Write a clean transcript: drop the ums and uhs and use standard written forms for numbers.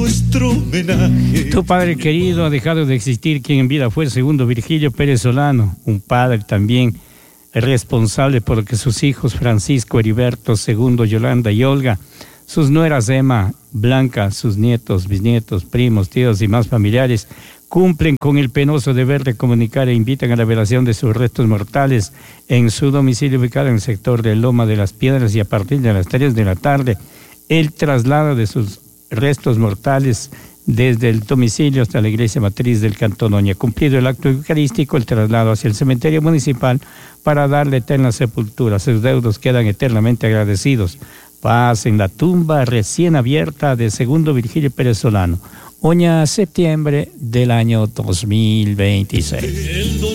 nuestro homenaje. Tu padre querido ha dejado de existir, quien en vida fue el segundo Virgilio Pérez Solano, un padre también responsable por lo que sus hijos Francisco, Heriberto, Segundo, Yolanda y Olga, sus nueras Emma, Blanca, sus nietos, bisnietos, primos, tíos y más familiares cumplen con el penoso deber de comunicar e invitan a la velación de sus restos mortales en su domicilio ubicado en el sector de Loma de las Piedras, y a partir de las 3 de la tarde el traslado de sus restos mortales desde el domicilio hasta la iglesia matriz del Cantón Oña. Cumplido el acto eucarístico, el traslado hacia el cementerio municipal para darle eterna sepultura. Sus deudos quedan eternamente agradecidos. Paz en la tumba recién abierta de Segundo Virgilio Pérez Solano. Oña, septiembre del año 2026.